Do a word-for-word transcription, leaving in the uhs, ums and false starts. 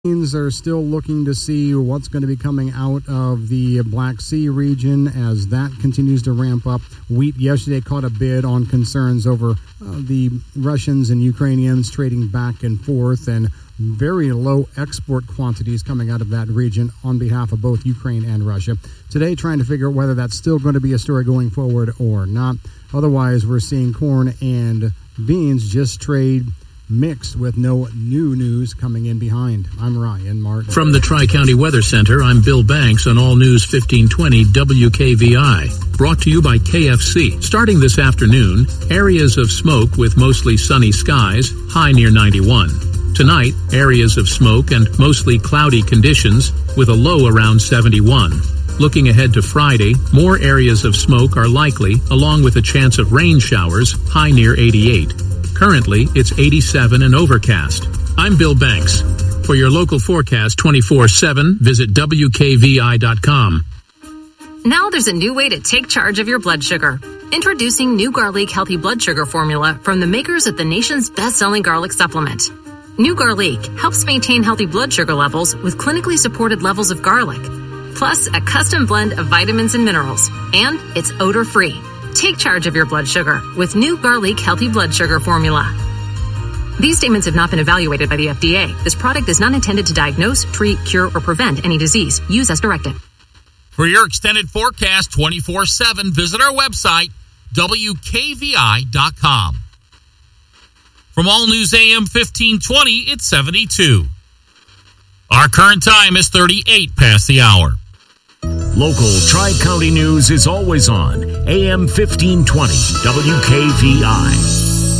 Are still looking to see what's going to be coming out of the Black Sea region as that continues to ramp up. Wheat yesterday caught a bid on concerns over uh, the Russians and Ukrainians trading back and forth, and very low export quantities coming out of that region on behalf of both Ukraine and Russia. Today, trying to figure out whether that's still going to be a story going forward or not. Otherwise, we're seeing corn and beans just trade mixed with no new news coming in behind. I'm Ryan Martin. From the Tri-County Weather Center, I'm Bill Banks on All News fifteen twenty W K V I. Brought to you by K F C. Starting this afternoon, areas of smoke with mostly sunny skies, high near ninety-one. Tonight, areas of smoke and mostly cloudy conditions with a low around seventy-one. Looking ahead to Friday, more areas of smoke are likely, along with a chance of rain showers, high near eighty-eight. Currently, it's eighty-seven and overcast. I'm Bill Banks. For your local forecast twenty-four seven, visit W K V I dot com. Now there's a new way to take charge of your blood sugar. Introducing New Garlic Healthy Blood Sugar Formula from the makers of the nation's best-selling garlic supplement. New Garlic helps maintain healthy blood sugar levels with clinically supported levels of garlic, plus a custom blend of vitamins and minerals, and it's odor-free. Take charge of your blood sugar with New Garlic Healthy Blood Sugar Formula. These statements have not been evaluated by the F D A. This product is not intended to diagnose, treat, cure, or prevent any disease. Use as directed. For your extended forecast twenty-four seven, visit our website, W K V I dot com. From All News A M fifteen twenty, it's seventy-two. Our current time is thirty-eight past the hour. Local Tri-County news is always on A M fifteen twenty W K V I.